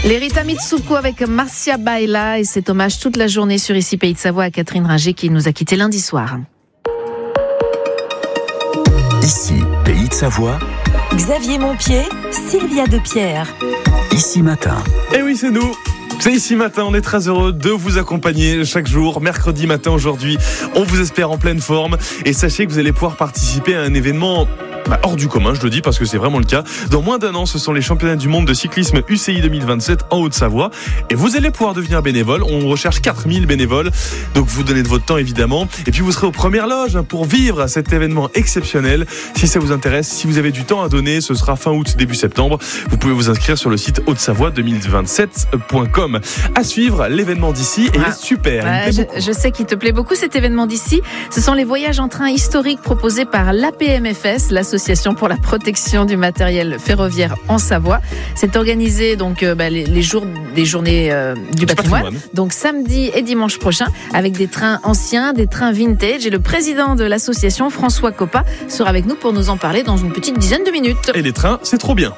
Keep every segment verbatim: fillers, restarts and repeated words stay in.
Les Rita Mitsuko avec Marcia Baila et cet hommage toute la journée sur Ici Pays de Savoie à Catherine Ringer qui nous a quittés lundi soir. Ici Pays de Savoie. Xavier Montpied, Sylvia Depierre. Ici Matin. Eh oui, c'est nous. C'est Ici Matin, on est très heureux de vous accompagner chaque jour. Mercredi matin aujourd'hui, on vous espère en pleine forme. Et sachez que vous allez pouvoir participer à un événement bah, hors du commun, je le dis parce que c'est vraiment le cas. Dans moins d'un an, ce sont les championnats du monde de cyclisme U C I deux mille vingt-sept en Haute-Savoie. Et vous allez pouvoir devenir bénévole. On recherche quatre mille bénévoles. Donc vous donnez de votre temps évidemment. Et puis vous serez aux premières loges pour vivre cet événement exceptionnel. Si ça vous intéresse, si vous avez du temps à donner, ce sera fin août, début septembre. Vous pouvez vous inscrire sur le site haute savoie deux mille vingt-sept point com. À suivre, l'événement d'ici est ah, super. Ouais, je, je sais qu'il te plaît beaucoup cet événement d'ici. Ce sont les voyages en train historiques proposés par l'A P M F S, l'Association pour la protection du matériel ferroviaire en Savoie. C'est organisé donc euh, bah, les, les jours des journées euh, du patrimoine. patrimoine. Donc samedi et dimanche prochain avec des trains anciens, des trains vintage. Et le président de l'association, François Coppa, sera avec nous pour nous en parler dans une petite dizaine de minutes. Et les trains, c'est trop bien.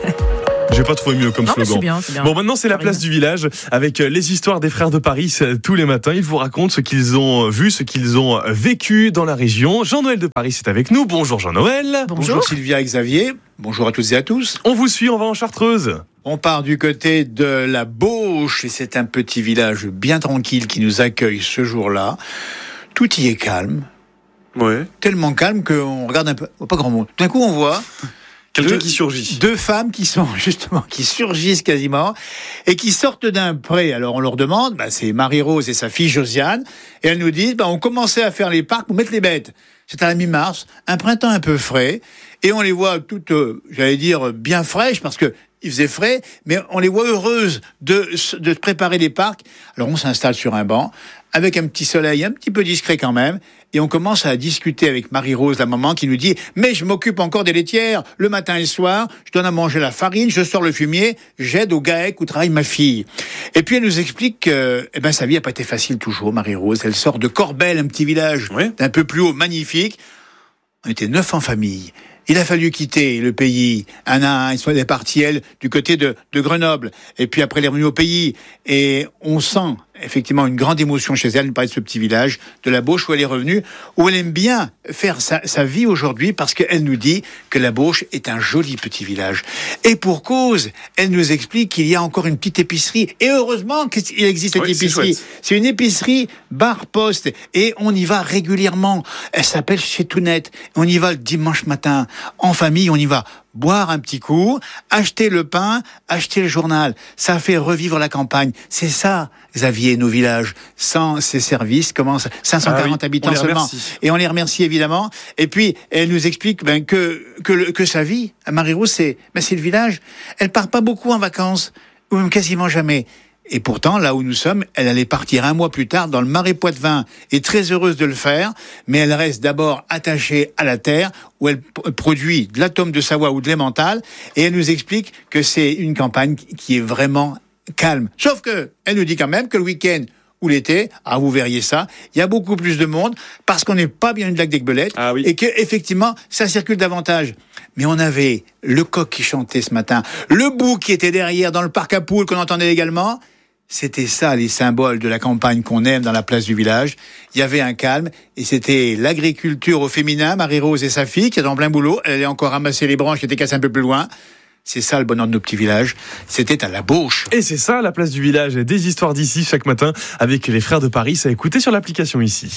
J'ai pas trouvé mieux comme non, slogan. C'est bien, c'est bien. Bon, maintenant c'est la place du village avec les histoires des frères de Paris tous les matins. Ils vous racontent ce qu'ils ont vu, ce qu'ils ont vécu dans la région. Jean-Noël de Paris est avec nous. Bonjour Jean-Noël. Bonjour. Bonjour Sylvia et Xavier. Bonjour à toutes et à tous. On vous suit, on va en Chartreuse. On part du côté de la Bauche et c'est un petit village bien tranquille qui nous accueille ce jour-là. Tout y est calme. Ouais. Tellement calme qu'on regarde un peu, pas grand monde. D'un coup on voit quelqu'un deux, qui surgit. Deux femmes qui sont justement, qui surgissent quasiment et qui sortent d'un pré. Alors on leur demande, bah, c'est Marie-Rose et sa fille Josiane, et elles nous disent, bah, on commençait à faire les parcs pour mettre les bêtes. C'est à la mi-mars, un printemps un peu frais, et on les voit toutes, euh, j'allais dire, bien fraîches parce que il faisait frais, mais on les voit heureuses de, de préparer les parcs. Alors on s'installe sur un banc, avec un petit soleil un petit peu discret quand même, et on commence à discuter avec Marie-Rose, la maman, qui nous dit « Mais je m'occupe encore des laitières, le matin et le soir, je donne à manger la farine, je sors le fumier, j'aide au GAEC où travaille ma fille. » Et puis elle nous explique que eh ben, sa vie n'a pas été facile toujours, Marie-Rose. Elle sort de Corbel, un petit village oui. d'un peu plus haut, magnifique. On était neuf en famille. Il a fallu quitter le pays un à un. Ils sont partis, elle, du côté de, de Grenoble. Et puis après, elle est revenue au pays. Et on sent effectivement une grande émotion chez elle. Elle nous parlait de ce petit village de la Bauche où elle est revenue, où elle aime bien faire sa, sa vie aujourd'hui parce qu'elle nous dit que la Bauche est un joli petit village. Et pour cause, elle nous explique qu'il y a encore une petite épicerie. Et heureusement qu'il existe cette oui, épicerie. C'est, c'est une épicerie bar-poste. Et on y va régulièrement. Elle s'appelle Chez Tounette. On y va le dimanche matin. En famille, on y va boire un petit coup, acheter le pain, acheter le journal. Ça fait revivre la campagne. C'est ça, Xavier, nos villages. Sans ces services, comment ça, cinq cent quarante ah oui, habitants seulement. Et on les remercie évidemment. Et puis, elle nous explique ben, que, que, le, que sa vie, à Marie-Rose, c'est, ben, c'est le village. Elle part pas beaucoup en vacances, ou même quasiment jamais. Et pourtant, là où nous sommes, elle allait partir un mois plus tard dans le Marais Poitevin, et très heureuse de le faire, mais elle reste d'abord attachée à la terre, où elle p- produit de l'atome de Savoie ou de l'emmental, et elle nous explique que c'est une campagne qui est vraiment calme. Sauf que, elle nous dit quand même que le week-end ou l'été, ah vous verriez ça, il y a beaucoup plus de monde, parce qu'on n'est pas bien du lac d'Aiguebelette, ah oui. et que effectivement, ça circule davantage. Mais on avait le coq qui chantait ce matin, le bouc qui était derrière dans le parc à poules qu'on entendait également. C'était ça, les symboles de la campagne qu'on aime dans la place du village. Il y avait un calme, et c'était l'agriculture au féminin, Marie-Rose et sa fille, qui est en plein boulot. Elle allait encore ramasser les branches qui étaient cassées un peu plus loin. C'est ça le bonheur de nos petits villages. C'était à la Bauche. Et c'est ça, la place du village. Des histoires d'ici chaque matin avec les frères de Paris. Ça a écouté sur l'application ici.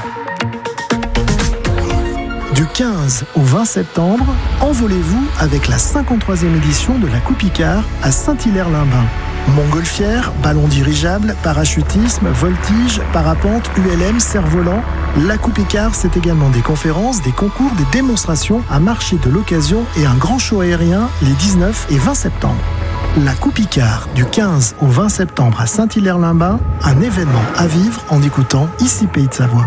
Du quinze au vingt septembre, envolez-vous avec la cinquante-troisième édition de la Coupe Icare à Saint-Hilaire-Limbin. Montgolfière, ballon dirigeable, parachutisme, voltige, parapente, U L M, cerf-volant. La Coupe Icare, c'est également des conférences, des concours, des démonstrations, un marché de l'occasion et un grand show aérien les dix-neuf et vingt septembre. La Coupe Icare, du quinze au vingt septembre à Saint-Hilaire-Limbin, un événement à vivre en écoutant Ici Pays de Savoie.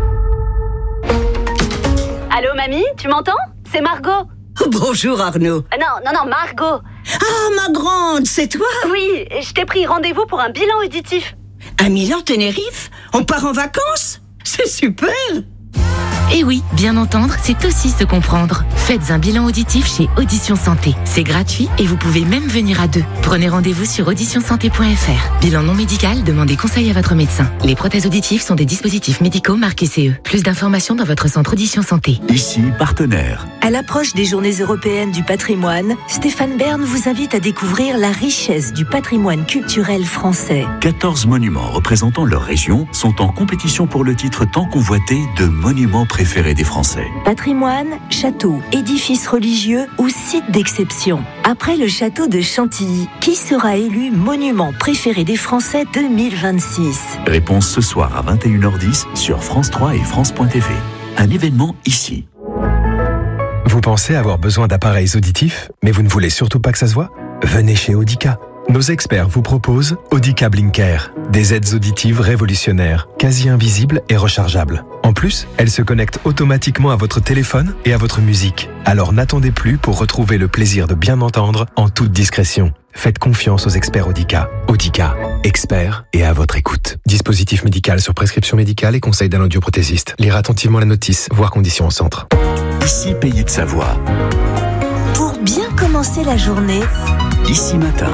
Allô mamie, tu m'entends ? C'est Margot. Bonjour Arnaud. Euh, non, non, non, Margot. Ah, ma grande, c'est toi ? Oui, je t'ai pris rendez-vous pour un bilan auditif. À Milan, Tenerife ? On part en vacances ? C'est super ! Et oui, bien entendre, c'est aussi se comprendre. Faites un bilan auditif chez Audition Santé. C'est gratuit et vous pouvez même venir à deux. Prenez rendez-vous sur audition santé point f r. Bilan non médical, demandez conseil à votre médecin. Les prothèses auditives sont des dispositifs médicaux marqués C E. Plus d'informations dans votre centre Audition Santé. Ici, partenaire. À l'approche des Journées européennes du patrimoine, Stéphane Bern vous invite à découvrir la richesse du patrimoine culturel français. quatorze monuments représentant leur région sont en compétition pour le titre tant convoité de monuments préférés des Français. Patrimoine, château, édifices religieux ou sites d'exception. Après le château de Chantilly, qui sera élu monument préféré des Français deux mille vingt-six? Réponse ce soir à vingt et une heures dix sur France trois et France point T V. Un événement ici. Vous pensez avoir besoin d'appareils auditifs, mais vous ne voulez surtout pas que ça se voit? Venez chez Audica. Nos experts vous proposent Audica Blinker, des aides auditives révolutionnaires, quasi invisibles et rechargeables. En plus, elles se connectent automatiquement à votre téléphone et à votre musique. Alors n'attendez plus pour retrouver le plaisir de bien entendre en toute discrétion. Faites confiance aux experts Audica. Audica, experts et à votre écoute. Dispositif médical sur prescription médicale et conseil d'un audioprothésiste. Lire attentivement la notice, voir conditions au centre. Ici, Pays de Savoie. Pour bien commencer la journée, Ici Matin.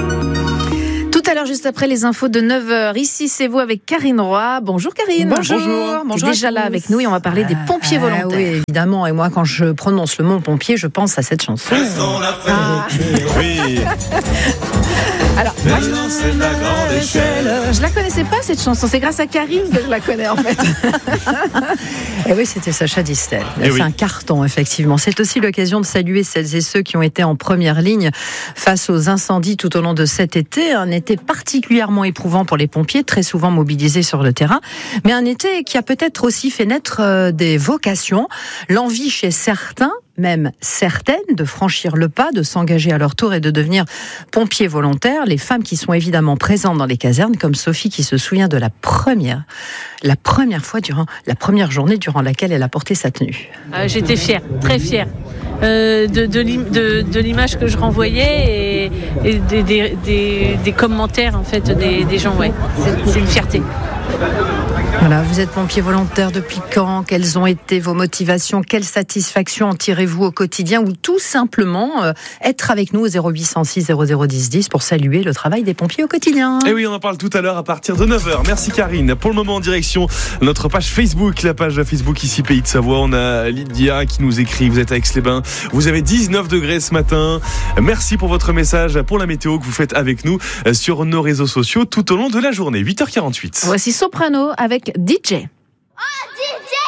Tout à l'heure, juste après les infos de neuf heures, ici c'est vous avec Karine Roy. Bonjour Karine. Bonjour. Bonjour. Bonjour. T'es déjà là avec nous et on va parler des pompiers ah, volontaires. Oui, évidemment. Et moi, quand je prononce le mot pompier, je pense à cette chanson. Ah. Oui. Alors, moi, je, je la connaissais pas cette chanson. C'est grâce à Karine que je la connais en fait. Et oui, c'était Sacha Distel. Et C'est oui. un carton, effectivement. C'est aussi l'occasion de saluer celles et ceux qui ont été en première ligne face aux incendies tout au long de cet été. Un été particulièrement éprouvant pour les pompiers, très souvent mobilisés sur le terrain. Mais un été qui a peut-être aussi fait naître euh, des vocations. L'envie chez certains, même certaines, de franchir le pas, de s'engager à leur tour et de devenir pompiers volontaires. Les femmes qui sont évidemment présentes dans les casernes, comme Sophie qui se souvient de la première, la première fois durant la première journée durant laquelle elle a porté sa tenue. Euh, j'étais fière, très fière. Euh, de, de, de, de l'image que je renvoyais et, et des, des, des, des commentaires en fait des, des gens. Ouais. C'est, c'est une fierté. Voilà, vous êtes pompier volontaire depuis quand? Quelles ont été vos motivations? Quelle satisfaction en tirez-vous au quotidien? Ou tout simplement euh, être avec nous au zéro huit cent six zéro zéro dix dix pour saluer le travail des pompiers au quotidien. Et oui, on en parle tout à l'heure à partir de neuf heures. Merci Karine. Pour le moment, en direction notre page Facebook, la page Facebook ici Pays de Savoie. On a Lydia qui nous écrit, vous êtes à Aix-les-Bains, vous avez dix-neuf degrés ce matin. Merci pour votre message, pour la météo que vous faites avec nous sur nos réseaux sociaux tout au long de la journée. huit heures quarante-huit. Voici Soprano avec D J.